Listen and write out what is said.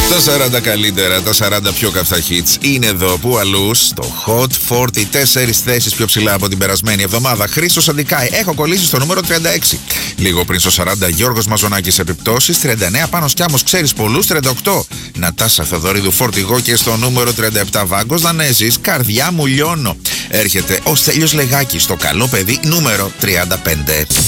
Τα 40 καλύτερα, τα 40 πιο καυτά hits είναι εδώ, που αλλού στο Hot 40, 4 θέσεις πιο ψηλά από την περασμένη εβδομάδα. Χρήστος Αντικάη, έχω κολλήσει στο νούμερο 36. Λίγο πριν στο 40, Γιώργος Μαζονάκης, επιπτώσεις. 39, Πάνος Κιάμος, ξέρεις πολλούς. 38, Νατάσα Θεοδωρίδου, Φορτηγό. Και στο νούμερο 37, Βάγκος Δανέζης, καρδιά μου λιώνω. Έρχεται ο Στέλιος Λεγάκης, στο καλό παιδί νούμερο 35.